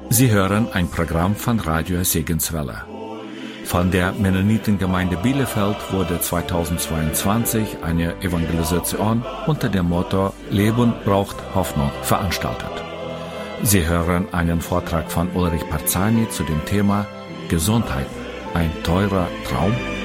Sie hören ein Programm von Radio Segenswelle. Von der Mennonitengemeinde Bielefeld wurde 2022 eine Evangelisation unter dem Motto Leben braucht Hoffnung veranstaltet. Sie hören einen Vortrag von Ulrich Parzani zu dem Thema Gesundheit, ein teurer Traum.